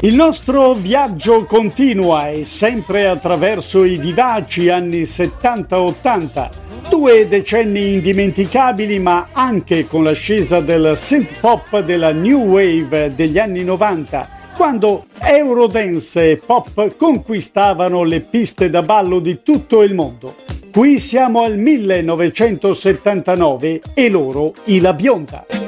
Il nostro viaggio continua e sempre attraverso i vivaci anni 70-80, 2 decenni indimenticabili, ma anche con l'ascesa del synth pop della new wave degli anni 90, quando Eurodance e pop conquistavano le piste da ballo di tutto il mondo. Qui siamo al 1979 e loro i La Bionda.